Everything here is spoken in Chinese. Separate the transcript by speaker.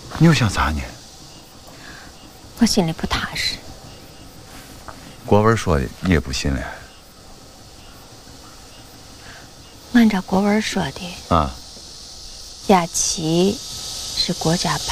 Speaker 1: 你又想咋呢？
Speaker 2: 我心里不踏实。
Speaker 1: 国文说的你也不信了？
Speaker 2: 按照国文说的
Speaker 1: 啊，
Speaker 2: 亚旗是国家